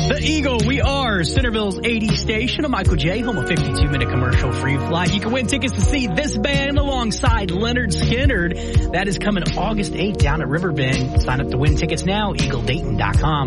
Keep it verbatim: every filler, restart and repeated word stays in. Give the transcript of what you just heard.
The Eagle, we are Centerville's eighty station, a Michael J, home of fifty-two minute commercial free flight. You can win tickets to see this band alongside Leonard Skinner. That is coming August eighth down at Riverbend. Sign up to win tickets now, eagle dayton dot com.